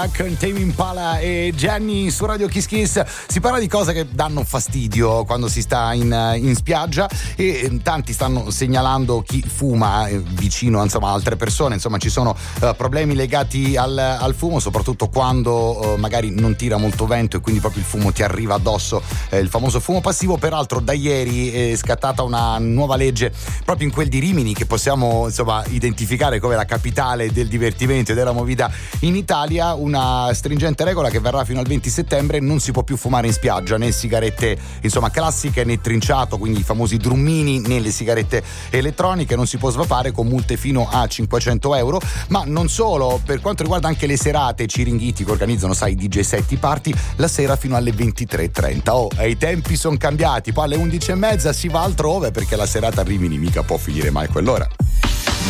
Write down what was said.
con Tame Impala e Gianni su Radio Kiss Kiss. Si parla di cose che danno fastidio quando si sta in spiaggia e tanti stanno segnalando chi fuma vicino, insomma, altre persone. Insomma, ci sono problemi legati al fumo, soprattutto quando magari non tira molto vento e quindi proprio il fumo ti arriva addosso, il famoso fumo passivo. Peraltro da ieri è scattata una nuova legge proprio in quel di Rimini, che possiamo insomma identificare come la capitale del divertimento e della movida in Italia. Una stringente regola che varrà fino al 20 settembre: non si può più fumare in spiaggia né sigarette insomma classiche né trinciato, quindi i famosi drummini, né le sigarette elettroniche. Non si può svapare, con multe fino a 500 euro. Ma non solo, per quanto riguarda anche le serate, Ciringhiti che organizzano, sai, DJ set, party la sera fino alle 23:30. I tempi sono cambiati, poi alle 11:30 si va altrove, perché la serata a Rimini mica può finire mai a quell'ora.